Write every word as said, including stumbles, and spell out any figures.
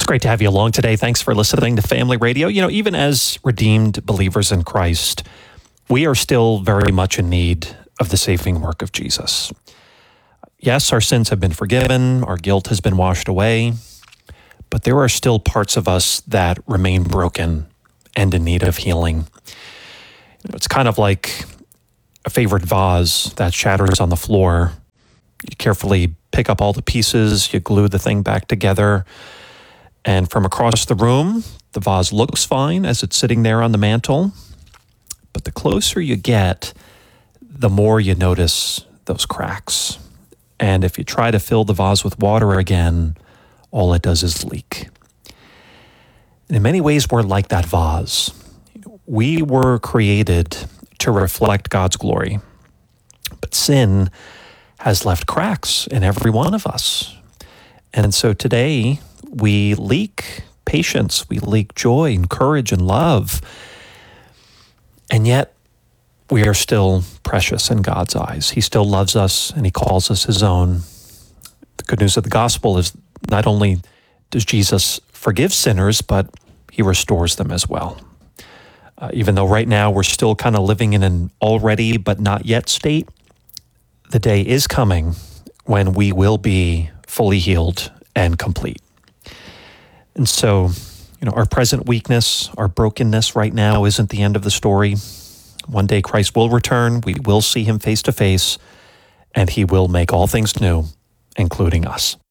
It's great to have you along today. Thanks for listening to Family Radio. You know, even as redeemed believers in Christ, we are still very much in need of the saving work of Jesus. Yes, our sins have been forgiven, our guilt has been washed away, but there are still parts of us that remain broken and in need of healing. It's kind of like a favorite vase that shatters on the floor. You carefully pick up all the pieces, you glue the thing back together, and from across the room, the vase looks fine as it's sitting there on the mantle. But the closer you get, the more you notice those cracks. And if you try to fill the vase with water again, all it does is leak. And in many ways, we're like that vase. We were created to reflect God's glory. But sin has left cracks in every one of us. And so today, we leak patience, we leak joy and courage and love. And yet, we are still precious in God's eyes. He still loves us and he calls us his own. The good news of the gospel is not only does Jesus forgive sinners, but he restores them as well. Uh, even though right now we're still kind of living in an already but not yet state, the day is coming when we will be fully healed and complete. And so, you know, our present weakness, our brokenness right now isn't the end of the story. One day Christ will return, we will see him face to face, and he will make all things new, including us.